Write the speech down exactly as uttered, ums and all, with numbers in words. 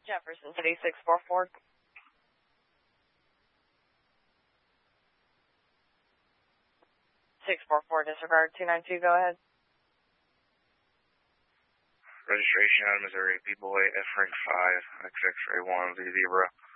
Jefferson City six four four. six four four, disregard two nine two, go ahead. Registration out of Missouri, P-Boy, F rank five, X X-ray one, Z Zebra.